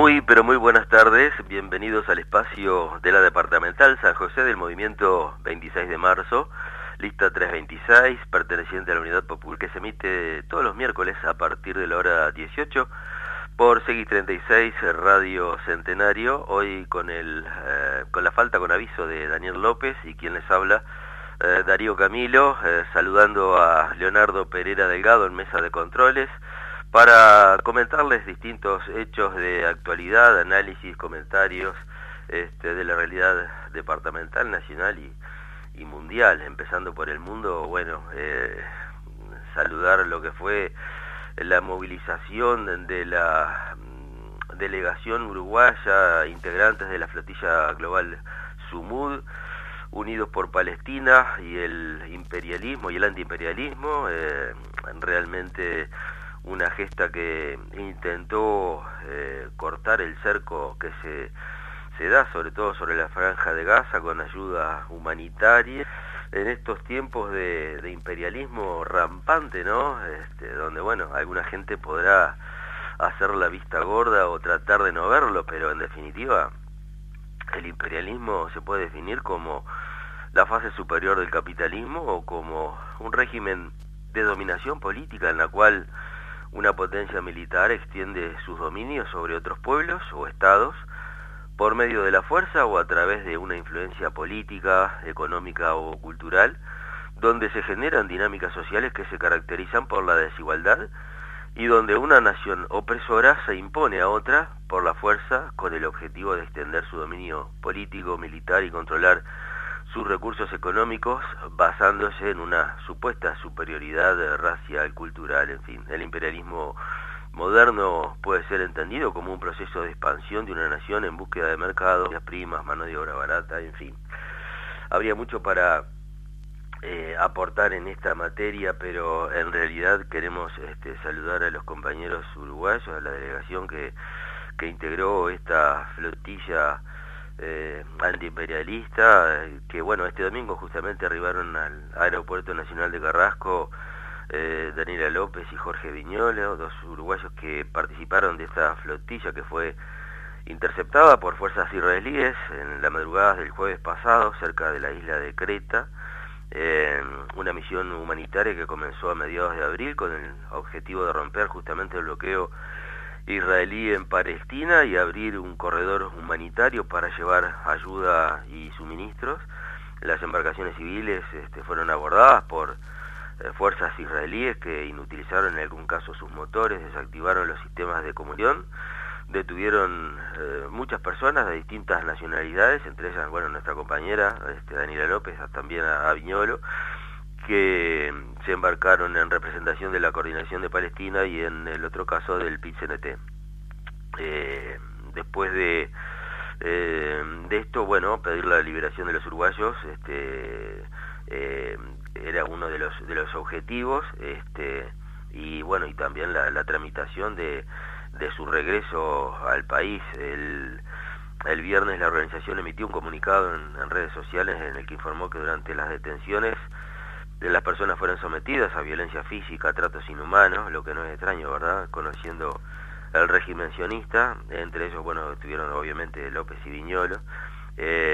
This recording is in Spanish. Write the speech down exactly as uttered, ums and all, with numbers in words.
Muy, pero muy buenas tardes, bienvenidos al espacio de la Departamental San José del Movimiento veintiséis de marzo, lista trescientos veintiséis, perteneciente a la Unidad Popular, que se emite todos los miércoles a partir de la hora dieciocho por C X treinta y seis Radio Centenario, hoy con el eh, con la falta con aviso de Daniel López y quien les habla, eh, Darío Camilo, eh, saludando a Leonardo Pereira Delgado en mesa de controles, para comentarles distintos hechos de actualidad, análisis, comentarios este, de la realidad departamental, nacional y, y mundial. Empezando por el mundo, bueno, eh, saludar lo que fue la movilización de la delegación uruguaya, integrantes de la flotilla global Sumud, unidos por Palestina y el imperialismo y el antiimperialismo, eh, realmente una gesta que intentó eh, cortar el cerco que se, se da sobre todo sobre la franja de Gaza con ayuda humanitaria en estos tiempos de, de imperialismo rampante, ¿no? Este, donde, bueno, alguna gente podrá hacer la vista gorda o tratar de no verlo, pero en definitiva el imperialismo se puede definir como la fase superior del capitalismo o como un régimen de dominación política en la cual una potencia militar extiende sus dominios sobre otros pueblos o estados por medio de la fuerza o a través de una influencia política, económica o cultural, donde se generan dinámicas sociales que se caracterizan por la desigualdad y donde una nación opresora se impone a otra por la fuerza con el objetivo de extender su dominio político, militar y controlar sus recursos económicos basándose en una supuesta superioridad racial, cultural, en fin. El imperialismo moderno puede ser entendido como un proceso de expansión de una nación en búsqueda de mercados, primas, mano de obra barata, en fin. Habría mucho para eh, aportar en esta materia, pero en realidad queremos este, saludar a los compañeros uruguayos, a la delegación que, que integró esta flotilla Eh, antiimperialista, eh, que bueno, este domingo justamente arribaron al Aeropuerto Nacional de Carrasco eh, Daniela López y Jorge Viñolo, dos uruguayos que participaron de esta flotilla que fue interceptada por fuerzas israelíes en la madrugada del jueves pasado cerca de la isla de Creta, eh, una misión humanitaria que comenzó a mediados de abril con el objetivo de romper justamente el bloqueo israelí en Palestina y abrir un corredor humanitario para llevar ayuda y suministros. Las embarcaciones civiles este, fueron abordadas por eh, fuerzas israelíes que inutilizaron en algún caso sus motores, desactivaron los sistemas de comunicación, detuvieron eh, muchas personas de distintas nacionalidades, entre ellas, bueno, nuestra compañera este, Daniela López, también a, a Viñolo, que se embarcaron en representación de la Coordinación de Palestina y en el otro caso del P I T C N T. Eh, después de, eh, de esto, bueno, pedir la liberación de los uruguayos este, eh, era uno de los, de los objetivos, este, y bueno, y también la, la tramitación de, de su regreso al país. El, el viernes la organización emitió un comunicado en, en redes sociales en el que informó que durante las detenciones de las personas fueron sometidas a violencia física, a tratos inhumanos, lo que no es extraño, ¿verdad?, conociendo el régimen sionista. Entre ellos, bueno, estuvieron obviamente López y Viñolo, eh,